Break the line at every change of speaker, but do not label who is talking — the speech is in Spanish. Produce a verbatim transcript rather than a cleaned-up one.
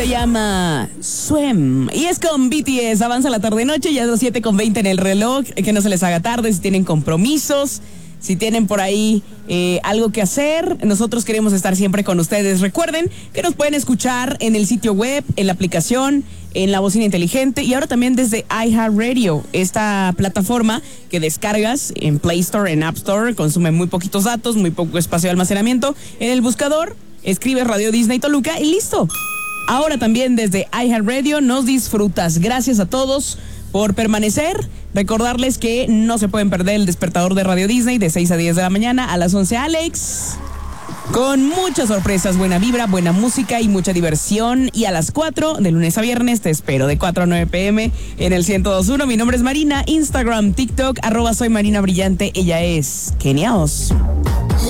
se llama Swim y es con B T S. Avanza la tarde-noche, ya es las siete con veinte en el reloj. Que no se les haga tarde si tienen compromisos, si tienen por ahí eh, algo que hacer. Nosotros queremos estar siempre con ustedes. Recuerden que nos pueden escuchar en el sitio web, en la aplicación, en la bocina inteligente y ahora también desde iHeartRadio, esta plataforma que descargas en Play Store, en App Store, consume muy poquitos datos, muy poco espacio de almacenamiento. En el buscador escribes Radio Disney Toluca y listo. Ahora también desde iHeartRadio nos disfrutas. Gracias a todos por permanecer. Recordarles que no se pueden perder el despertador de Radio Disney de seis a diez de la mañana, a las once Alex, con muchas sorpresas, buena vibra, buena música y mucha diversión. Y a las cuatro, de lunes a viernes, te espero de cuatro a nueve pm en el ciento dos punto uno. Mi nombre es Marina, Instagram, TikTok, arroba soy Marina Brillante. Ella es Kenia Oz.